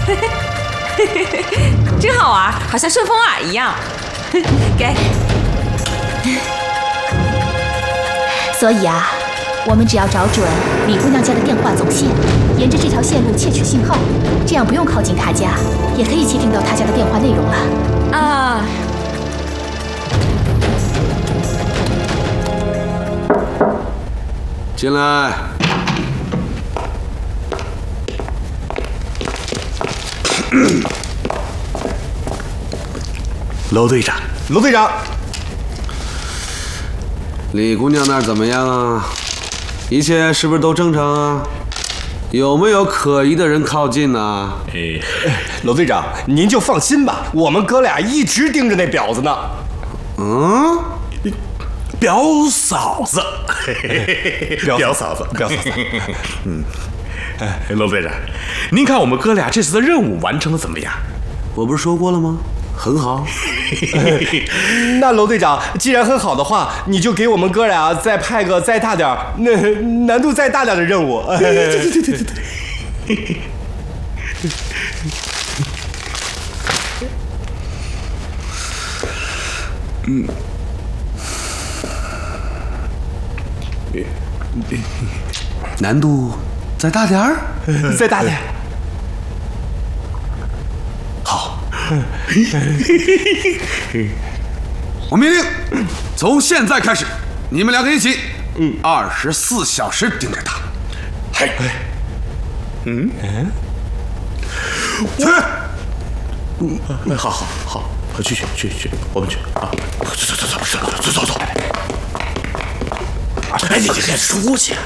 真好玩，好像顺风耳一样。给。 所以啊，我们只要找准李姑娘家的电话总线，沿着这条线路窃取信号，这样不用靠近她家，也可以窃听到她家的电话内容了。 啊。 进来。 娄队长， 娄队长， 李姑娘那儿怎么样啊？一切是不是都正常啊？有没有可疑的人靠近呢？ 娄队长，您就放心吧，我们哥俩一直盯着那婊子呢。 嗯， 表嫂子，表嫂子。娄队长，您看我们哥俩这次的任务完成的怎么样？ 我不是说过了吗？很好。 那娄队长，既然很好的话，你就给我们哥俩再派个再大点那难度再大点的任务。对。 难度再大点儿， 再大点。 好。我命令，从现在开始，你们两个一起，24小时盯着他。 嘿， 去。 好，去，我们去啊！走。哎，你出去。